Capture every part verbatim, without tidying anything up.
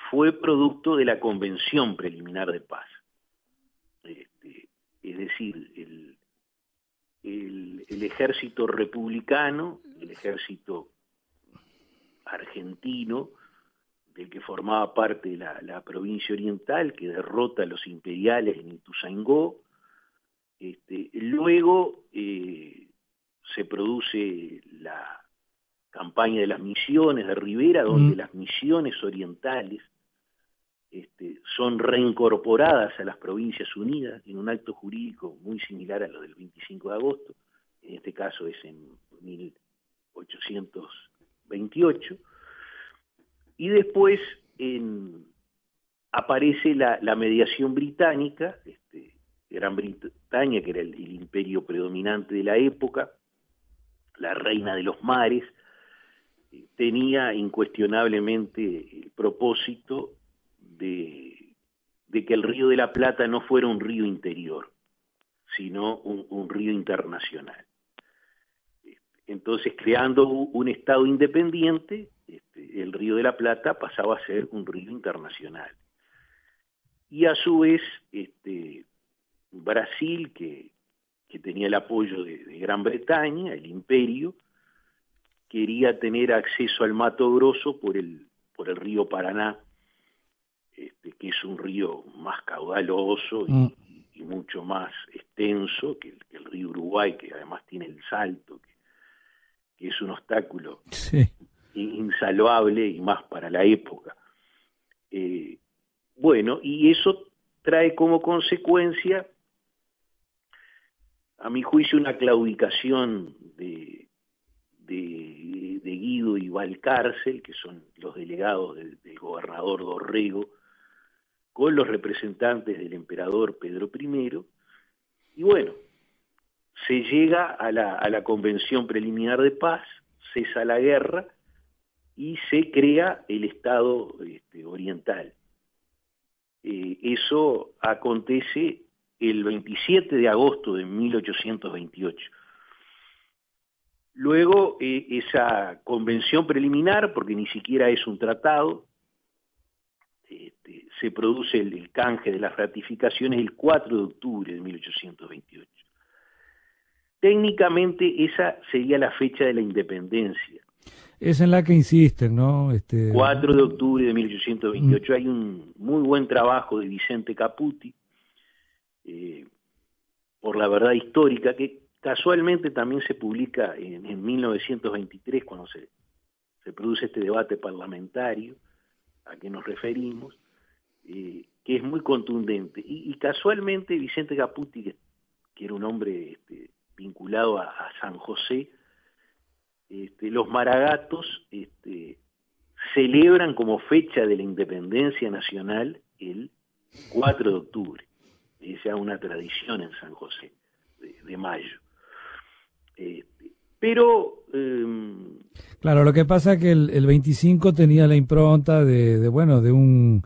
fue producto de la Convención Preliminar de Paz. Este, es decir, el, el, el ejército republicano, el ejército argentino, del que formaba parte la, la provincia oriental, que derrota a los imperiales en Ituzaingó. Este, luego eh, se produce la campaña de las misiones de Rivera, donde mm. las misiones orientales este, son reincorporadas a las Provincias Unidas en un acto jurídico muy similar a lo del veinticinco de agosto, en este caso es en mil ochocientos veintiocho, y después en, aparece la, la mediación británica. este, Gran Bretaña, que era el, el imperio predominante de la época, la reina de los mares, eh, tenía incuestionablemente el propósito de, de que el Río de la Plata no fuera un río interior, sino un, un río internacional. Entonces, creando un Estado independiente, este, el Río de la Plata pasaba a ser un río internacional. Y a su vez, este, Brasil, que, que tenía el apoyo de, de Gran Bretaña, el imperio, quería tener acceso al Mato Grosso por el, por el río Paraná, este, que es un río más caudaloso y, mm. y mucho más extenso que el, que el río Uruguay, que además tiene el Salto, que, que es un obstáculo sí. insalvable y más para la época. Eh, bueno, y eso trae como consecuencia, a mi juicio, una claudicación de, de, de Guido y Valcárcel, que son los delegados del, del gobernador Dorrego, con los representantes del emperador Pedro primero, y bueno, se llega a la, a la Convención Preliminar de Paz, cesa la guerra y se crea el Estado este, oriental. Eh, eso acontece el veintisiete de agosto de mil ochocientos veintiocho. Luego, eh, esa convención preliminar, porque ni siquiera es un tratado, este, se produce el, el canje de las ratificaciones el cuatro de octubre de mil ochocientos veintiocho. Técnicamente esa sería la fecha de la independencia. Es en la que insisten, ¿no? Este... cuatro de octubre de mil ochocientos veintiocho. Mm. Hay un muy buen trabajo de Vicente Caputi, eh, por la verdad histórica, que casualmente también se publica en, en mil novecientos veintitrés, cuando se, se produce este debate parlamentario a que nos referimos, eh, que es muy contundente. Y, y casualmente Vicente Caputi, que, que era un hombre este, vinculado a, a San José, este, los Maragatos este, celebran como fecha de la independencia nacional el cuatro de octubre. Es ya una tradición en San José, de, de mayo. Este, pero... Eh, claro, lo que pasa es que el, el veinticinco tenía la impronta de, de bueno, de un...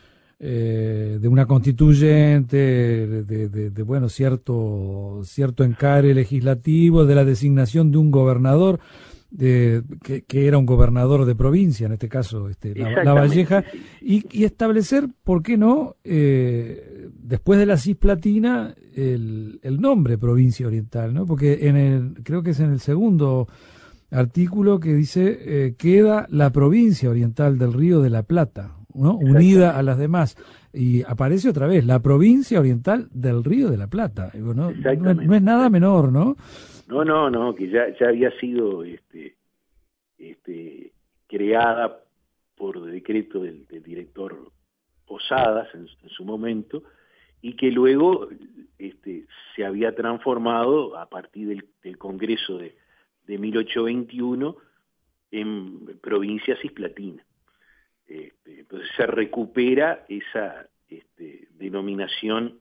Eh, de una constituyente, de, de, de bueno, cierto, cierto encare legislativo, de la designación de un gobernador, de, que, que era un gobernador de provincia, en este caso este, la, la Valleja, y, y establecer, ¿por qué no?, eh, después de la Cisplatina, el, el nombre Provincia Oriental, ¿no? Porque en el, creo que es en el segundo artículo que dice, eh, queda la provincia oriental del Río de la Plata, ¿no?, unida a las demás, y aparece otra vez la provincia oriental del Río de la Plata. No, no, no, no es nada menor, ¿no? No, no, no, que ya, ya había sido este, este, creada por decreto del, del director Posadas en, en su momento, y que luego este, se había transformado a partir del, del Congreso de, de mil ochocientos veintiuno en provincia cisplatina. Este, entonces se recupera esa este, denominación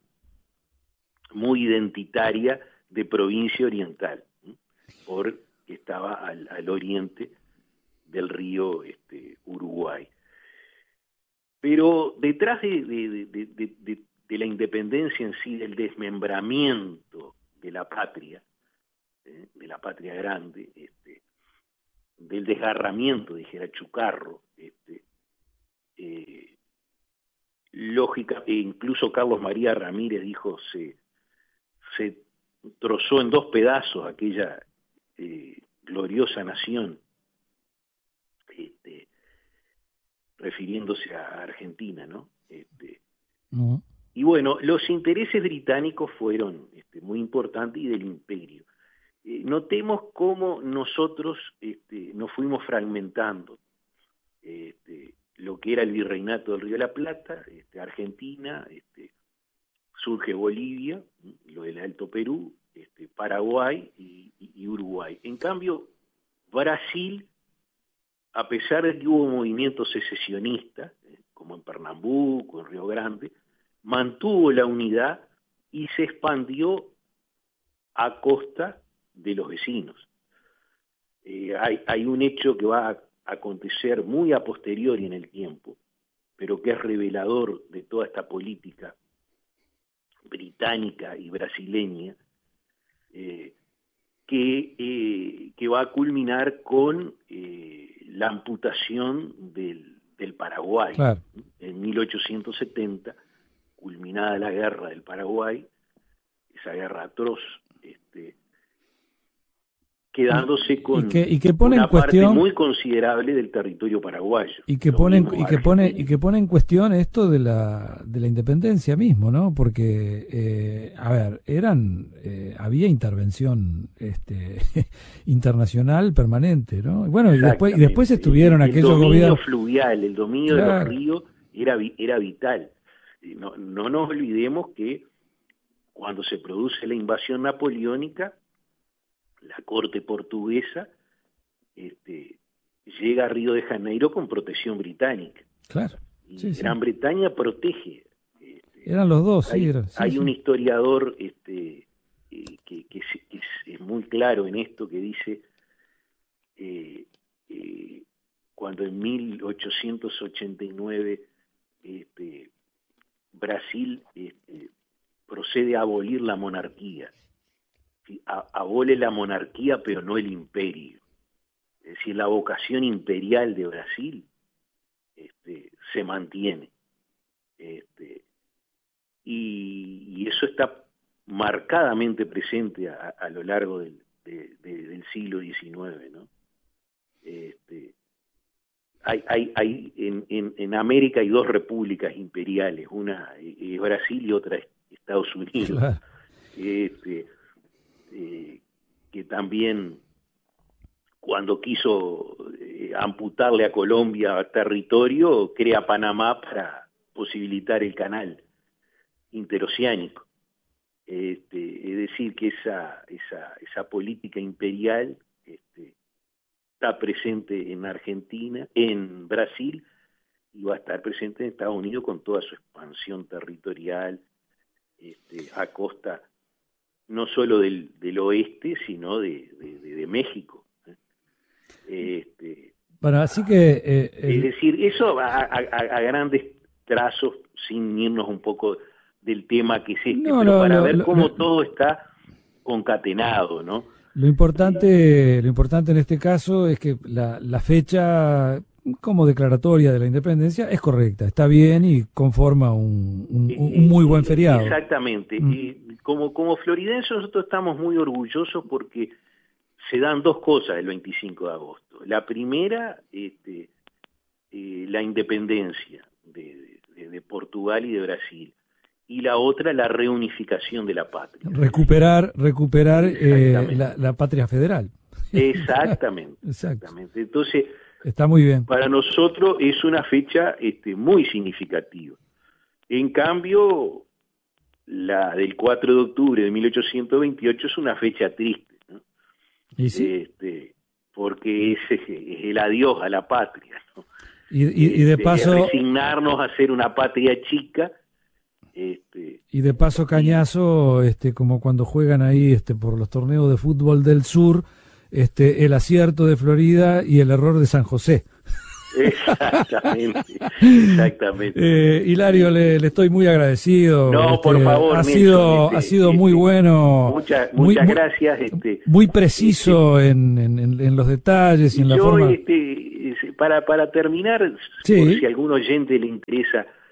muy identitaria de provincia oriental, ¿sí?, porque estaba al, al oriente del río este, Uruguay. Pero detrás de, de, de, de, de, de la independencia en sí, del desmembramiento de la patria, ¿eh?, de la patria grande, este, del desgarramiento, dijera Chucarro, este, Eh, lógica, e incluso Carlos María Ramírez dijo, se, se trozó en dos pedazos aquella eh, gloriosa nación, este, refiriéndose a Argentina, ¿no? Este, uh-huh. Y bueno, los intereses británicos fueron este, muy importantes y del imperio. Eh, notemos cómo nosotros este, nos fuimos fragmentando. Este, lo que era el virreinato del Río de la Plata, este, Argentina, este, surge Bolivia, lo del Alto Perú, este, Paraguay y, y, y Uruguay. En cambio, Brasil, a pesar de que hubo movimientos secesionistas, eh, como en Pernambuco, en Río Grande, mantuvo la unidad y se expandió a costa de los vecinos. Eh, hay, hay un hecho que va a acontecer muy a posteriori en el tiempo, pero que es revelador de toda esta política británica y brasileña, eh, que, eh, que va a culminar con eh, la amputación del, del Paraguay. Claro. En mil ochocientos setenta, culminada la guerra del Paraguay, esa guerra atroz, este, quedándose con y que, y que pone una en cuestión, parte muy considerable del territorio paraguayo. Y que pone y que pone y que pone en cuestión esto de la de la independencia mismo, ¿no? Porque eh, a ver, eran eh, había intervención este internacional permanente, ¿no? Bueno, y después y después estuvieron el, aquellos gobiernos. El dominio fluvial, el dominio claro. de los ríos era era vital. No, no nos olvidemos que cuando se produce la invasión napoleónica, la corte portuguesa este, llega a Río de Janeiro con protección británica. Claro. Y sí, Gran sí. Bretaña protege. Este, eran los dos, hay, sí. Era, sí hay sí. un historiador este, eh, que, que, es, que es, es muy claro en esto, que dice, eh, eh, cuando en mil ochocientos ochenta y nueve este, Brasil este, procede a abolir la monarquía. Abole la monarquía, pero no el imperio. Es decir, la vocación imperial de Brasil este, se mantiene. Este, y, y eso está marcadamente presente a, a lo largo del, de, de, del siglo diecinueve, ¿no? Este, hay, hay, hay en, en, en América hay dos repúblicas imperiales, una es Brasil y otra es Estados Unidos. Claro. Este, Eh, que también cuando quiso eh, amputarle a Colombia territorio, crea Panamá para posibilitar el canal interoceánico. Este, es decir, que esa, esa, esa política imperial este, está presente en Argentina, en Brasil, y va a estar presente en Estados Unidos con toda su expansión territorial este, a costa no solo del, del oeste, sino de, de, de México. Este, bueno, así que... Eh, el... Es decir, eso a, a, a grandes trazos, sin irnos un poco del tema que es este, no, pero no, para lo, ver cómo lo, todo está concatenado, ¿no? Lo importante, lo importante en este caso es que la, la fecha como declaratoria de la independencia es correcta, está bien y conforma un, un, un muy buen feriado. Exactamente. Mm. Y como, como floridenses nosotros estamos muy orgullosos porque se dan dos cosas el veinticinco de agosto. La primera, este, eh, la independencia de, de, de Portugal y de Brasil. Y la otra, la reunificación de la patria. Recuperar, recuperar eh, la, la patria federal. Exactamente. Exactamente. Entonces, está muy bien. Para nosotros es una fecha este, muy significativa. En cambio, la del cuatro de octubre de mil ochocientos veintiocho es una fecha triste, ¿no? ¿Y sí? Este, porque es, es el adiós a la patria, ¿no? Y, y, y de paso... Es resignarnos a ser una patria chica. Este, y de paso cañazo, este, como cuando juegan ahí este, por los torneos de fútbol del sur, este, el acierto de Florida y el error de San José. Exactamente, exactamente. Eh, Hilario, le, le estoy muy agradecido. No, este, por favor, ha Nelson, sido este, ha sido este, muy bueno. Muchas muy, muchas muy, gracias. Este, muy preciso este, en, en, en los detalles y en la yo, forma. Este, para para terminar, sí. por si a algún oyente le interesa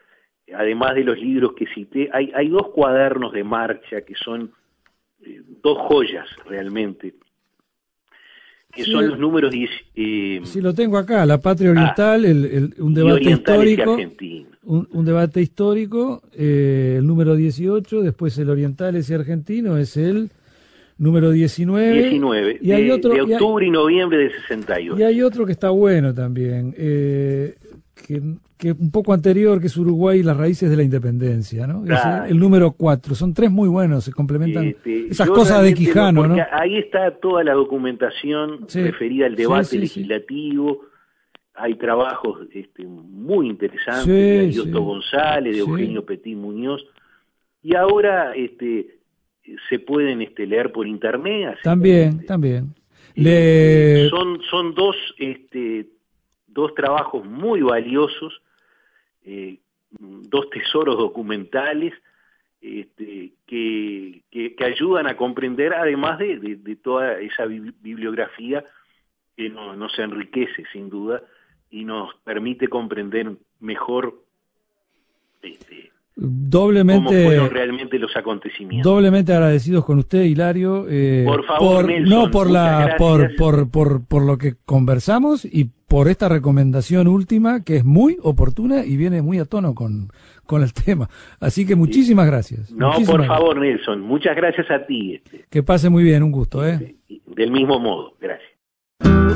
además de los libros que cité, hay, hay dos cuadernos de marcha que son eh, dos joyas realmente, que sí, son los números diez. Eh, sí, lo tengo acá, La Patria Oriental, ah, el, el, un debate histórico. Un, un debate histórico, eh, el número dieciocho, después el Orientales y Argentino es el número diecinueve. diecinueve, y hay de, otro, de octubre y, hay, y noviembre de sesenta y ocho. Y hay otro que está bueno también, eh, que, que un poco anterior, que es Uruguay y las raíces de la independencia, ¿no? Claro. Es el, el número cuatro, son tres muy buenos, se complementan este, esas cosas de Quijano, no, ¿no? Ahí está toda la documentación sí, referida al debate sí, sí, legislativo. Sí. Hay trabajos este, muy interesantes sí, de Ariosto sí. González, de Eugenio sí. Petit Muñoz, y ahora este, se pueden este, leer por internet. Así también, que, también. Eh, Le... Son, son dos, este, dos trabajos muy valiosos, eh, dos tesoros documentales este, que, que, que ayudan a comprender, además de, de, de toda esa bibliografía que no, nos enriquece sin duda y nos permite comprender mejor este, doblemente, cómo fueron realmente los acontecimientos. Doblemente agradecidos con usted, Hilario. Eh, por favor, por, Nelson, no por la, por, gracias. por, por, por lo que conversamos y por esta recomendación última que es muy oportuna y viene muy a tono con, con el tema. Así que muchísimas sí. gracias. No, muchísimas por favor, gracias. Nelson, muchas gracias a ti. Este. Que pase muy bien, un gusto, ¿eh? Del mismo modo, gracias.